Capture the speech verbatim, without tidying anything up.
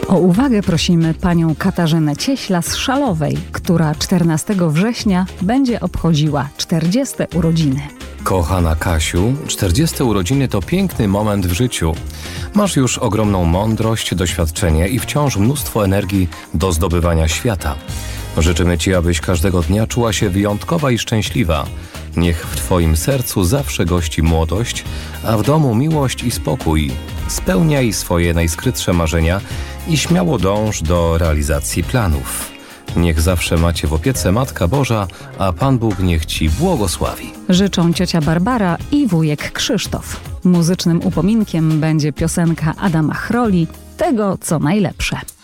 O uwagę prosimy panią Katarzynę Cieśla z Szalowej, która czternastego września będzie obchodziła czterdzieste urodziny. Kochana Kasiu, czterdzieste urodziny to piękny moment w życiu. Masz już ogromną mądrość, doświadczenie i wciąż mnóstwo energii do zdobywania świata. Życzymy Ci, abyś każdego dnia czuła się wyjątkowa i szczęśliwa. Niech w Twoim sercu zawsze gości młodość, a w domu miłość i spokój. Spełniaj swoje najskrytsze marzenia i śmiało dąż do realizacji planów. Niech zawsze macie w opiece Matka Boża, a Pan Bóg niech Ci błogosławi. Życzą ciocia Barbara i wujek Krzysztof. Muzycznym upominkiem będzie piosenka Adama Chroli, Tego, co najlepsze.